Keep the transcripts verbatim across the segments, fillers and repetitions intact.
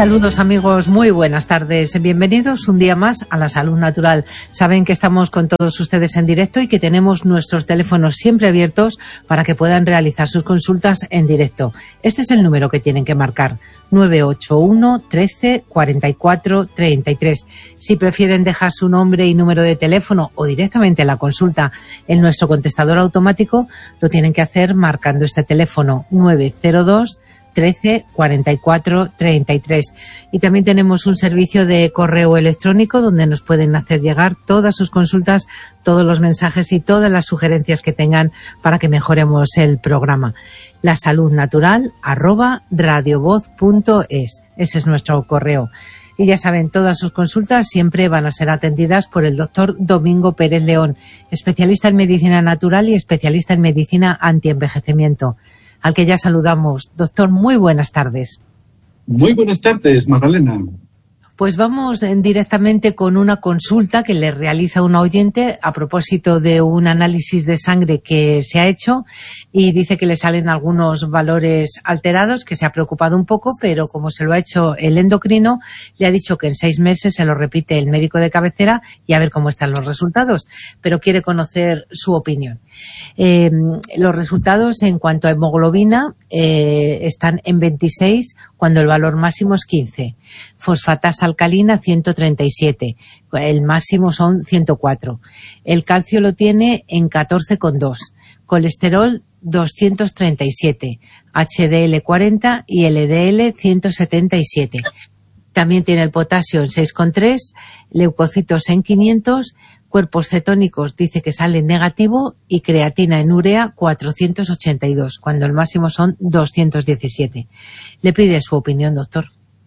Saludos amigos, muy buenas tardes. Bienvenidos un día más a La Salud Natural. Saben que estamos con todos ustedes en directo y que tenemos nuestros teléfonos siempre abiertos para que puedan realizar sus consultas en directo. Este es el número que tienen que marcar, nueve ocho uno, trece, cuarenta y cuatro, treinta y tres. Si prefieren dejar su nombre y número de teléfono o directamente la consulta en nuestro contestador automático, lo tienen que hacer marcando este teléfono nueve cero dos, trece, cuarenta y cuatro, treinta y tres. Y también tenemos un servicio de correo electrónico donde nos pueden hacer llegar todas sus consultas, todos los mensajes y todas las sugerencias que tengan para que mejoremos el programa. La salud natural arroba radiovoz punto es. Ese es nuestro correo. Y ya saben, todas sus consultas siempre van a ser atendidas por el doctor Domingo Pérez León, especialista en medicina natural y especialista en medicina antienvejecimiento, al que ya saludamos. Doctor, muy buenas tardes. Muy buenas tardes, Magdalena. Pues vamos directamente con una consulta que le realiza una oyente a propósito de un análisis de sangre que se ha hecho y dice que le salen algunos valores alterados, que se ha preocupado un poco, pero como se lo ha hecho el endocrino, le ha dicho que en seis meses se lo repite el médico de cabecera y a ver cómo están los resultados, pero quiere conocer su opinión. Eh, los resultados en cuanto a hemoglobina eh, están en veintiséis cuando el valor máximo es quince. Fosfatasa alcalina ciento treinta y siete, el máximo son ciento cuatro. El calcio lo tiene en catorce coma dos. Colesterol doscientos treinta y siete, H D L cuarenta y L D L ciento setenta y siete. También tiene el potasio en seis coma tres, leucocitos en quinientos, cuerpos cetónicos dice que sale negativo y creatina en urea cuatrocientos ochenta y dos, cuando el máximo son doscientos diecisiete. Le pide su opinión, doctor.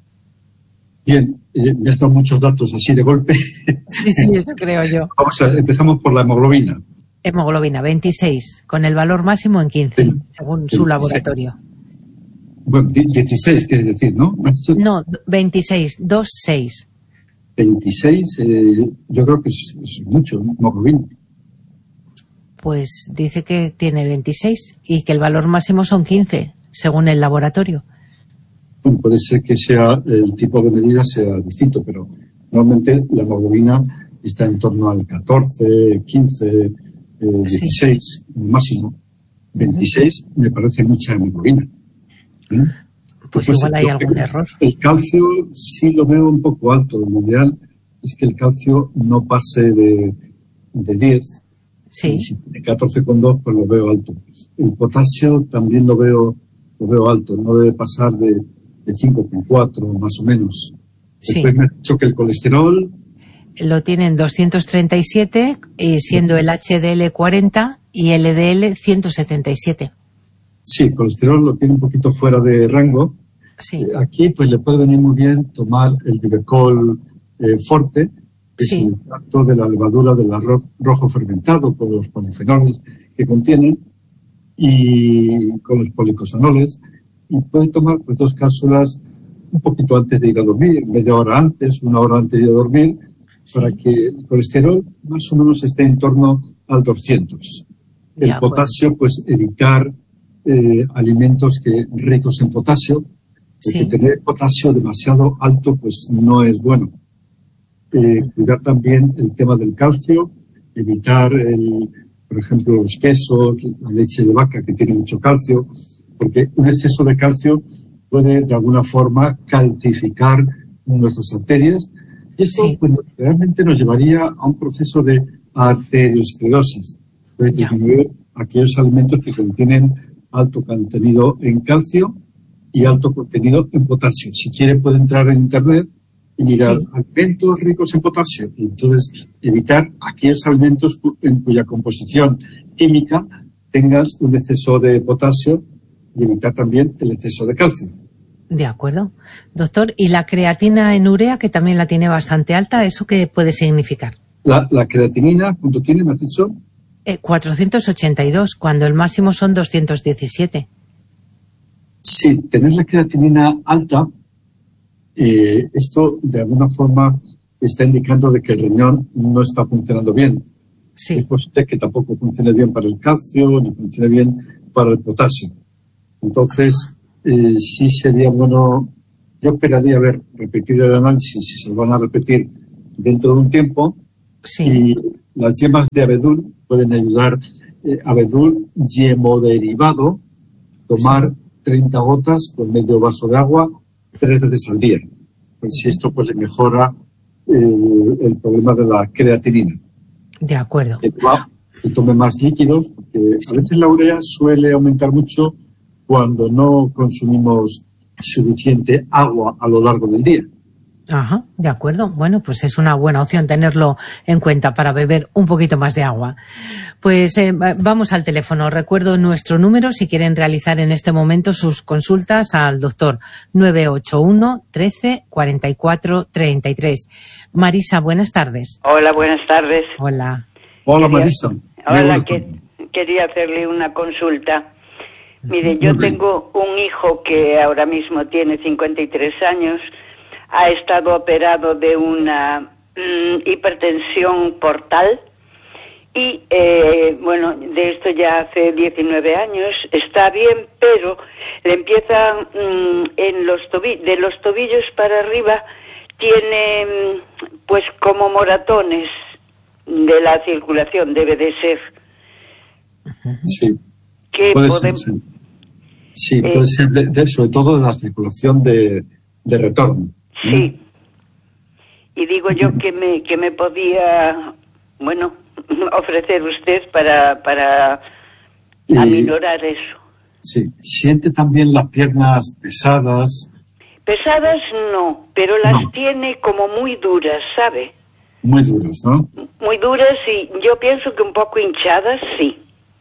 Bien, eh, me han dado muchos datos así de golpe. Sí, sí, eso creo yo. Vamos a, empezamos por la hemoglobina. Hemoglobina veintiséis, con el valor máximo en quince, sí, según su laboratorio. Bueno, dieciséis quiere decir, ¿no? No, veintiséis, veintiséis. veintiséis, eh, yo creo que es, es mucho, ¿no? Hemoglobina. Pues dice que tiene veintiséis y que el valor máximo son quince, según el laboratorio. Bueno, puede ser que sea el tipo de medida sea distinto, pero normalmente la hemoglobina está en torno al catorce, quince, eh, dieciséis, sí, máximo. veintiséis me parece mucha hemoglobina. ¿Eh? Pues, pues igual hay algún error. El calcio sí lo veo un poco alto. Lo ideal es que el calcio no pase de, de diez. Sí. Si tiene catorce coma dos, pues lo veo alto. El potasio también lo veo, lo veo alto. No debe pasar de, de cinco coma cuatro, más o menos. Sí. Después me ha dicho que el colesterol lo tienen doscientos treinta y siete, eh, siendo el H D L cuarenta y el L D L ciento setenta y siete. Sí, el colesterol lo tiene un poquito fuera de rango. Sí. Eh, aquí pues le puede venir muy bien tomar el Vivecol eh, Forte, que sí, es el extracto de la levadura del arroz rojo fermentado con los polifenoles que contienen y con los policosanoles, y puede tomar pues dos cápsulas un poquito antes de ir a dormir, media hora antes, una hora antes de ir a dormir, sí, para que el colesterol más o menos esté en torno al doscientos. El ya, potasio, bueno, pues evitar eh, alimentos que ricos en potasio, porque sí, tener potasio demasiado alto pues no es bueno. Eh, cuidar también el tema del calcio, evitar, el, por ejemplo, los quesos, la leche de vaca que tiene mucho calcio, porque un exceso de calcio puede de alguna forma calcificar nuestras arterias y esto sí, pues, realmente nos llevaría a un proceso de arteriosclerosis. Puede disminuir aquellos alimentos que contienen alto contenido en calcio y alto contenido en potasio. Si quiere puede entrar en internet y mirar sí, alimentos ricos en potasio y entonces evitar aquellos alimentos en cuya composición química tengas un exceso de potasio y evitar también el exceso de calcio. De acuerdo. Doctor, ¿y la creatina en urea, que también la tiene bastante alta, eso qué puede significar? La, la creatinina, ¿cuánto tiene, me has dicho? Eh, cuatrocientos ochenta y dos, cuando el máximo son doscientos diecisiete. Sí, tener la creatinina alta, eh, esto de alguna forma está indicando de que el riñón no está funcionando bien. Sí. Es posible que tampoco funcione bien para el calcio, ni funcione bien para el potasio. Entonces, eh, sí sería bueno yo esperaría ver repetir el análisis si se van a repetir dentro de un tiempo. Sí. Y las yemas de abedul pueden ayudar. Eh, abedul yemoderivado, tomar sí. treinta gotas con medio vaso de agua tres veces al día. Pues si esto pues le mejora eh, el problema de la creatinina. De acuerdo. Que, que tome más líquidos, porque a veces la urea suele aumentar mucho cuando no consumimos suficiente agua a lo largo del día. Ajá, de acuerdo. Bueno, pues es una buena opción tenerlo en cuenta para beber un poquito más de agua. Pues eh, vamos al teléfono. Recuerdo nuestro número si quieren realizar en este momento sus consultas al doctor nueve ocho uno, trece, cuarenta y cuatro, treinta y tres. Marisa, buenas tardes. Hola, buenas tardes. Hola. Hola, Marisa. Hola, que, quería hacerle una consulta. Mire, yo tengo un hijo que ahora mismo tiene cincuenta y tres años. Ha estado operado de una mm, hipertensión portal y, eh, bueno, de esto ya hace diecinueve años. Está bien, pero le empieza mm, en los tobillos, de los tobillos para arriba, tiene mm, pues como moratones de la circulación, debe de ser. Sí. ¿Qué puede podemos...? ser, sí, sí eh, puede ser de, de, sobre todo de la circulación de, de retorno. Sí. Y digo yo que me que me podía, bueno, ofrecer usted para para y, aminorar eso. Sí. ¿Siente también las piernas pesadas? Pesadas no, pero las no. tiene como muy duras, ¿sabe? Muy duras, ¿no? Muy duras y yo pienso que un poco hinchadas, sí.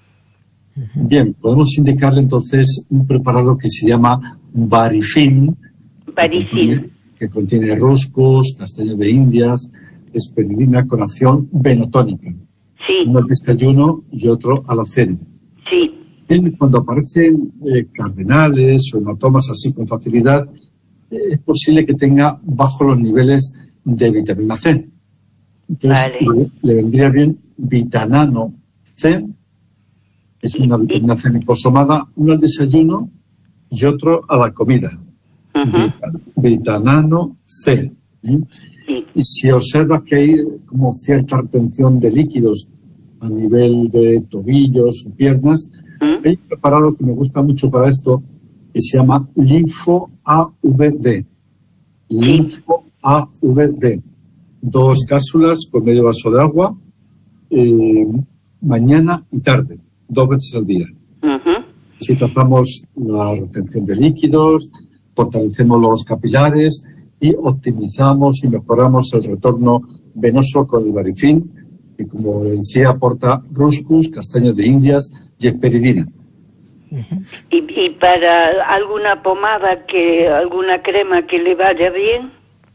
Bien, podemos indicarle entonces un preparado que se llama Varifin. Varifin. Que contiene roscos, castaño de indias, esperidina con acción venotónica. Sí. Uno al desayuno y otro a la cena. Sí. Cuando aparecen eh, cardenales o hematomas así con facilidad, eh, es posible que tenga bajo los niveles de vitamina C. Entonces, vale. le, le vendría bien Vitanano C, que es una vitamina C liposomada, uno al desayuno y otro a la comida. Uh-huh. Vitanano C. ¿eh? Sí. Y si observa que hay como cierta retención de líquidos a nivel de tobillos o piernas, ¿Mm? Hay un preparado que me gusta mucho para esto que se llama Linfo A V D. Linfo A V D. Dos cápsulas con medio vaso de agua, eh, mañana y tarde, dos veces al día. Uh-huh. Si tratamos la retención de líquidos, fortalecemos los capilares y optimizamos y mejoramos el retorno venoso con el Varifin, que como decía aporta roscus, castaños de indias y esperidina. ¿Y, y para alguna pomada, que alguna crema que le vaya bien?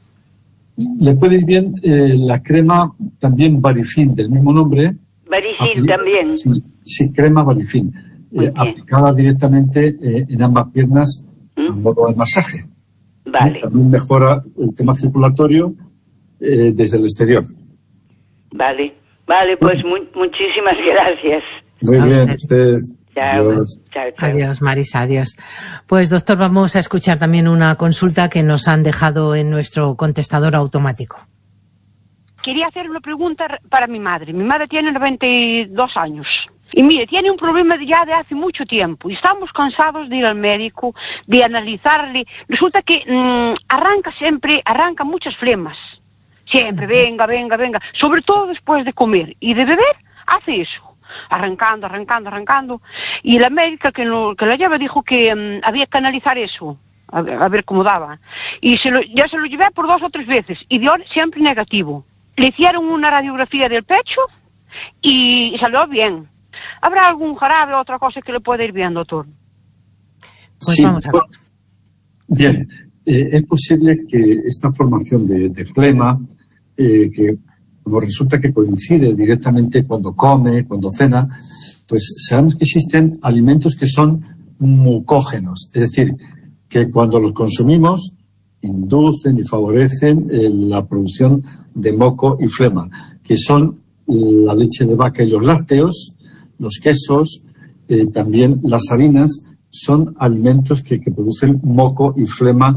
Le puede ir bien eh, la crema también Varifin, del mismo nombre. Varifin también. Sí, sí, crema Varifin, eh, aplicada directamente eh, en ambas piernas a modo de masaje. Vale. También mejora el tema circulatorio eh, desde el exterior. Vale, vale, pues muy, muchísimas gracias. Muy a bien, usted. usted. Chao. Adiós. Chao, chao. Adiós, Marisa, adiós. Pues, doctor, vamos a escuchar también una consulta que nos han dejado en nuestro contestador automático. Quería hacer una pregunta para mi madre. Mi madre tiene noventa y dos años. Y mire, tiene un problema ya de hace mucho tiempo y estamos cansados de ir al médico, de analizarle. Resulta que mmm, arranca siempre, arranca muchas flemas. Siempre, venga, venga, venga. Sobre todo después de comer y de beber, hace eso. Arrancando, arrancando, arrancando. Y la médica que, lo, que la lleva dijo que mmm, había que analizar eso, a ver, a ver cómo daba. Y se lo, ya se lo llevé por dos o tres veces y dio siempre negativo. Le hicieron una radiografía del pecho y salió bien. ¿Habrá algún jarabe o otra cosa que le pueda ir bien, doctor? Pues sí, vamos a ver. Bien, eh, es posible que esta formación de, de flema, eh, que como resulta que coincide directamente cuando come, cuando cena, pues sabemos que existen alimentos que son mucógenos, es decir, que cuando los consumimos inducen y favorecen eh, la producción de moco y flema, que son la leche de vaca y los lácteos, los quesos, eh, también las harinas, son alimentos que, que producen moco y flema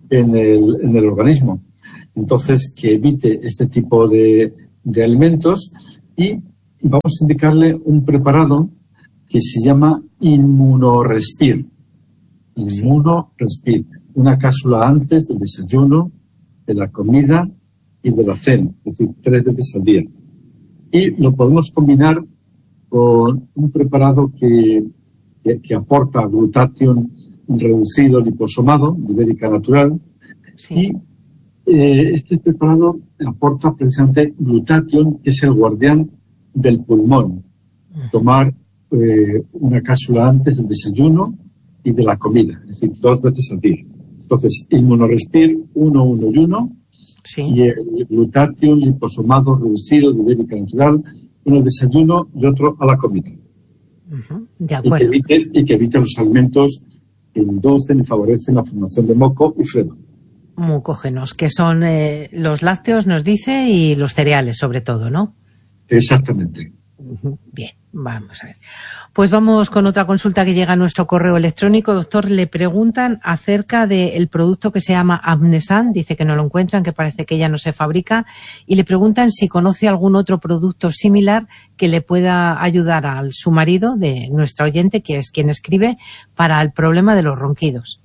en el, en el organismo. Entonces, que evite este tipo de, de alimentos y, y vamos a indicarle un preparado que se llama Inmunorespir. Inmunorespir. Una cápsula antes del desayuno, de la comida y de la cena, es decir, tres veces al día. Y lo podemos combinar con un preparado que, que, que aporta glutatión reducido liposomado, ibérica natural, sí. Y eh, este preparado aporta precisamente glutatión, que es el guardián del pulmón. Tomar eh, una cápsula antes del desayuno y de la comida, es decir, dos veces al día. Entonces, Inmunorespir uno, uno y uno, sí. Y el glutatión liposomado reducido de ibérica natural, uno al desayuno y otro a la comida. Uh-huh. De acuerdo. Y que evite, y que evite los alimentos que inducen y favorecen la formación de moco y flema. Mucógenos, que son eh, los lácteos, nos dice, y los cereales, sobre todo, ¿no? Exactamente. Uh-huh. Bien, vamos a ver. Pues vamos con otra consulta que llega a nuestro correo electrónico. Doctor, le preguntan acerca del producto que se llama Amnesan. Dice que no lo encuentran, que parece que ya no se fabrica. Y le preguntan si conoce algún otro producto similar que le pueda ayudar a su marido, de nuestra oyente, que es quien escribe, para el problema de los ronquidos.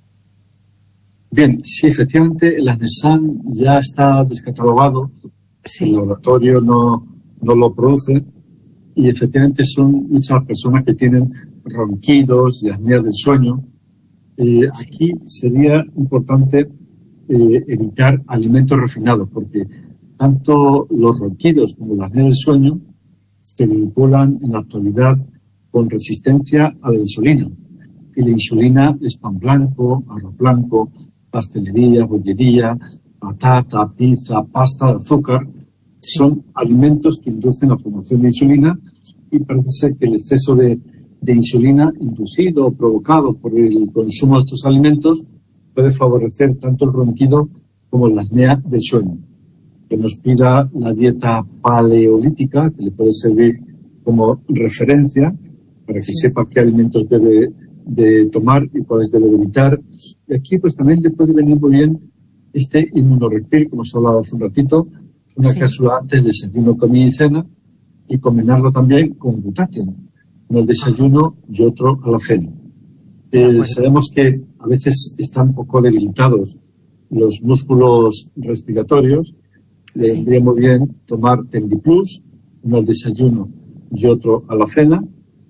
Bien, sí, efectivamente, el Amnesan ya está descatalogado. Sí. El laboratorio no, no lo produce. Y efectivamente son muchas personas que tienen ronquidos y apnea del sueño. Eh, sí. Aquí sería importante eh, evitar alimentos refinados, porque tanto los ronquidos como la apnea del sueño se vinculan en la actualidad con resistencia a la insulina. Y la insulina es pan blanco, arroz blanco, pastelería, bollería, patata, pizza, pasta de azúcar. Son alimentos que inducen la formación de insulina y parece ser que el exceso de, de insulina inducido o provocado por el consumo de estos alimentos puede favorecer tanto el ronquido como la apnea del sueño. Que nos pida la dieta paleolítica, que le puede servir como referencia para que sepa qué alimentos debe de tomar y cuáles debe de evitar. Y aquí pues también le puede venir muy bien este Inmunorespir, como se hablaba hace un ratito, una sí. cápsula antes, desayuno, comida y cena, y combinarlo también con glutatión, uno al desayuno y otro a la cena. Eh, sabemos que a veces están un poco debilitados los músculos respiratorios. Le sí. vendría muy bien tomar Tendiplus, uno al desayuno y otro a la cena,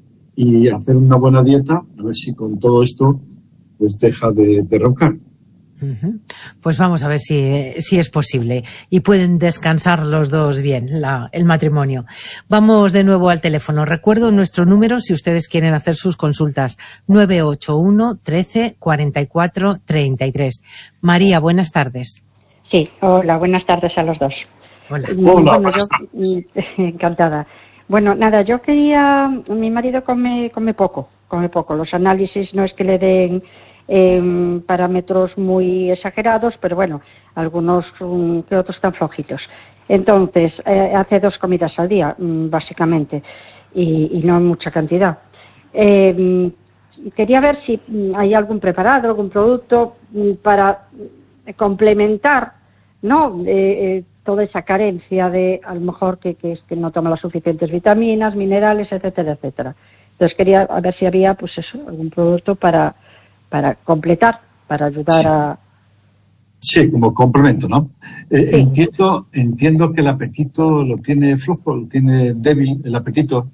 y hacer una buena dieta, a ver si con todo esto pues deja de, de roncar. Uh-huh. Pues vamos a ver si, si es posible y pueden descansar los dos bien, la, el matrimonio. Vamos de nuevo al teléfono. Recuerdo nuestro número si ustedes quieren hacer sus consultas: nueve ocho uno, trece, cuarenta y cuatro, treinta y tres. María, buenas tardes. Sí, hola, buenas tardes a los dos. Hola. Hola, bueno, yo, encantada. Bueno, nada, yo quería, mi marido come, come poco, come poco. Los análisis no es que le den Eh, parámetros muy exagerados, pero bueno, algunos um, que otros están flojitos. Entonces, eh, hace dos comidas al día, um, básicamente, y, y no en mucha cantidad. Eh, quería ver si um, hay algún preparado, algún producto um, para complementar, ¿no? Eh, eh, toda esa carencia de, a lo mejor, que, que es que no toma las suficientes vitaminas, minerales, etcétera, etcétera. Entonces, quería ver si había, pues eso, algún producto para para completar, para ayudar sí. a... Sí, como complemento, ¿no? Eh, sí. Entiendo entiendo que el apetito lo tiene flojo, lo tiene débil, el apetito.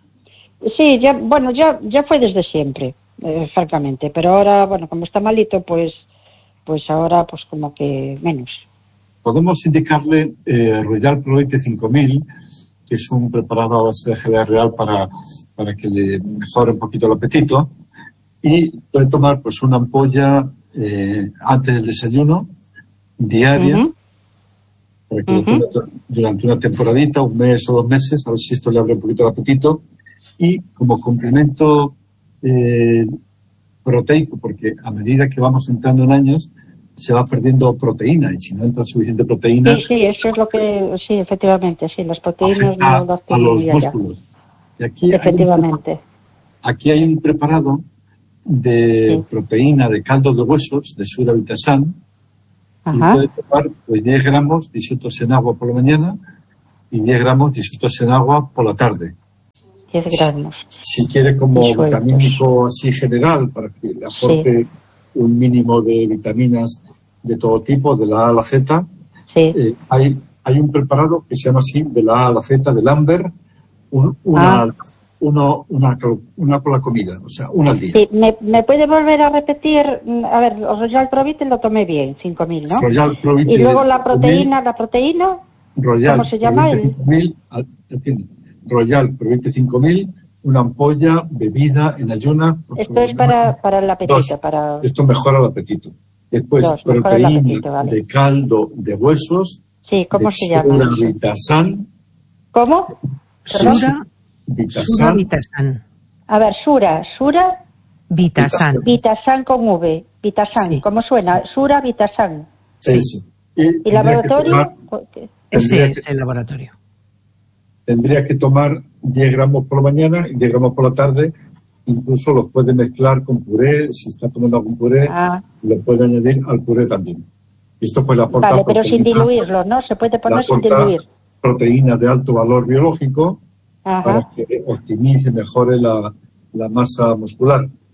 Sí, ya, bueno, ya ya fue desde siempre, eh, francamente, pero ahora, bueno, como está malito, pues pues ahora, pues como que menos. Podemos indicarle eh, Royal Proite cinco mil, que es un preparado a base de G D A real para, para que le mejore un poquito el apetito. Y puede tomar pues una ampolla eh, antes del desayuno, diaria, uh-huh. para que uh-huh. lo tome durante una temporadita, un mes o dos meses, a ver si esto le abre un poquito el apetito. Y como complemento eh, proteico, porque a medida que vamos entrando en años, se va perdiendo proteína, y si no entra suficiente proteína... Sí, sí, eso es lo que... Sí, efectivamente, sí, las proteínas no las a los músculos. Y aquí efectivamente. Hay un, aquí hay un preparado de sí. proteína de caldo de huesos, de Sudavitasan, Ajá. Y puede tomar pues diez gramos disueltos en agua por la mañana y diez gramos disueltos en agua por la tarde. diez gramos. Si, si quiere como Disueltos. vitamínico así general, para que le aporte sí. un mínimo de vitaminas de todo tipo, de la A a la Z, sí. eh, hay, hay un preparado que se llama así, de la A a la Z, del Amber, un, una, ah. uno, una, una por la comida, o sea, una al día. Sí, ¿me, me puede volver a repetir? A ver, Royal Provite lo tomé bien, cinco mil, ¿no? Royal Provite y luego la proteína, la proteína, Royal ¿cómo se llama? Provite cinco mil, Royal Provite cinco mil, una ampolla bebida en ayuna. Esto es para, para el apetito. Dos. Para... Esto mejora el apetito. Después, Dos, proteína apetito, vale. de caldo de huesos. Sí, ¿cómo se llama? Sura Vitasan. ¿Cómo? Sura Vitasan. Vitasan. A ver, Sura, Sura. Vitasan. Vitasan con V. Vitasan, sí. ¿Cómo suena? Sura Vitasan. Sí. Eso. ¿Y, ¿Y laboratorio? Tomar, Ese es que, el laboratorio. Tendría que tomar diez gramos por la mañana y diez gramos por la tarde. Incluso los puede mezclar con puré. Si está tomando algún puré, ah. lo puede añadir al puré también. Esto pues le aporta vale, pero sin diluirlo, ¿no? Se puede poner sin diluir. Proteína de alto valor biológico. Ajá. Para que optimice, mejore la, la masa muscular.